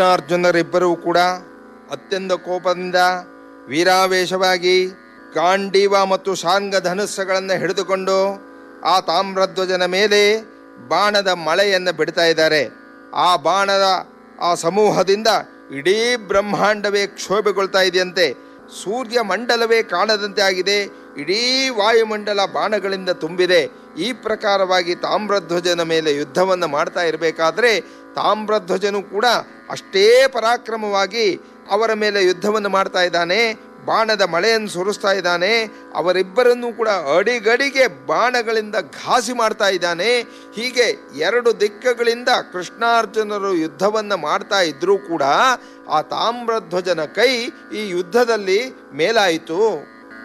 ಅರ್ಜುನರಿಬ್ಬರೂ ಕೂಡ ಅತ್ಯಂತ ಕೋಪದಿಂದ ವೀರಾವೇಶವಾಗಿ ಗಾಂಡೀವ ಮತ್ತು ಶಾರ್ಂಗ ಧನುಸ್ಸುಗಳನ್ನು ಹಿಡಿದುಕೊಂಡು ಆ ತಾಮ್ರಧ್ವಜನ ಮೇಲೆ ಬಾಣದ ಮಳೆಯನ್ನು ಬಿಡ್ತಾ ಇದ್ದಾರೆ. ಆ ಬಾಣದ ಆ ಸಮೂಹದಿಂದ ಇಡೀ ಬ್ರಹ್ಮಾಂಡವೇ ಕ್ಷೋಭೆಗೊಳ್ತಾ ಇದೆಯಂತೆ. ಸೂರ್ಯ ಮಂಡಲವೇ ಕಾಣದಂತೆ ಆಗಿದೆ. ಇಡೀ ವಾಯುಮಂಡಲ ಬಾಣಗಳಿಂದ ತುಂಬಿದೆ. ಈ ಪ್ರಕಾರವಾಗಿ ತಾಮ್ರಧ್ವಜನ ಮೇಲೆ ಯುದ್ಧವನ್ನು ಮಾಡ್ತಾ ಇರಬೇಕಾದ್ರೆ ತಾಮ್ರಧ್ವಜನು ಕೂಡ ಅಷ್ಟೇ ಪರಾಕ್ರಮವಾಗಿ ಅವರ ಮೇಲೆ ಯುದ್ಧವನ್ನು ಮಾಡ್ತಾ ಇದ್ದಾನೆ. ಬಾಣದ ಮಳೆಯನ್ನು ಸುರಿಸ್ತಾ ಇದ್ದಾನೆ. ಅವರಿಬ್ಬರನ್ನೂ ಕೂಡ ಅಡಿಗಡಿಗೆ ಬಾಣಗಳಿಂದ ಘಾಸಿ ಮಾಡ್ತಾ ಇದ್ದಾನೆ. ಹೀಗೆ ಎರಡು ದಿಕ್ಕುಗಳಿಂದ ಕೃಷ್ಣಾರ್ಜುನರು ಯುದ್ಧವನ್ನು ಮಾಡ್ತಾ ಇದ್ರೂ ಕೂಡ ಆ ತಾಮ್ರಧ್ವಜನ ಕೈ ಈ ಯುದ್ಧದಲ್ಲಿ ಮೇಲಾಯಿತು.